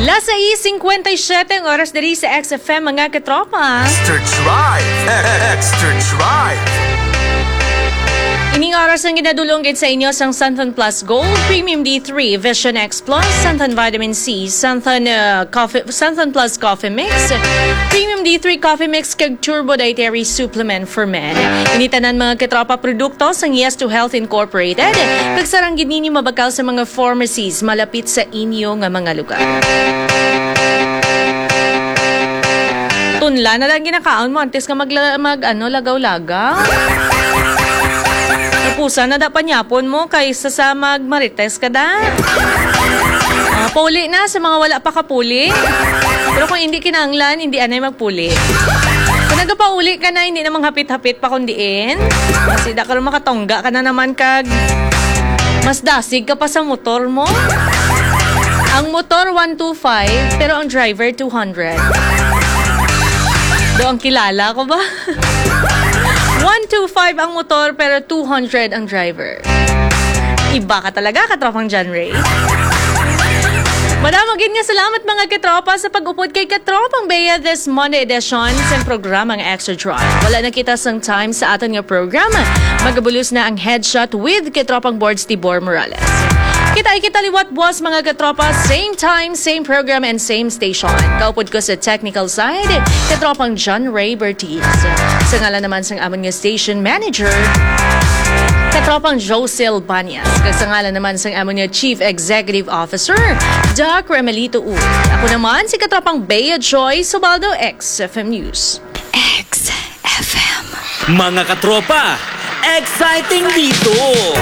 Las 6:57 ang oras diri sa XFM mga katropa. Extra Drive! Extra Drive! Ining oras ang ginadulong sa inyo sang Santan Plus Gold, Premium D3, Vision X Plus, Santan Vitamin C, Santan Plus Coffee Mix, Premium D3 Coffee Mix kag Turbo Dietary Supplement for Men. Initanan mga katropa produkto sang Yes to Health Incorporated, kag sarang ginini mabakal sa mga pharmacies malapit sa inyo nga mga lugar. Tunla na lang ginakaon mo antes ka lagaw-lagaw. Pusa na dapat nyapon mo kaysa sa magmarites ka da. Puli na sa mga wala pa kapuli. Pero kung hindi kinanglan, hindi anay magpuli. Kung nagpauli ka na, hindi namang hapit-hapit pa kundiin. Kasi da ka rin makatongga ka na naman kag mas dasig ka pa sa motor mo. Ang motor 125, pero ang driver 200. Do ang kilala ko ba? 125 ang motor pero 200 ang driver. Iba ka talaga, katropang John Ray. Madamagin nga salamat mga katropa sa pag-upod kay Katropang Bea this Monday edition sa programang Extra Drive. Wala na kita sang time sa aton nga programa. Magabulos na ang headshot with Katropang Boards Tibor Morales. Kita liwat boss mga katropa, same time, same program, and same station. Kaupod ko sa technical side, Katropang John Ray Bertiz. Sa ngalan naman sang amon nga station manager, Katropang Josil Banyas. Sa ngalan naman sang amon nga Chief Executive Officer, Doc Remelito U. Ako naman si Katropang Bea Joy Subaldo, XFM News. XFM. Mga katropa, exciting dito!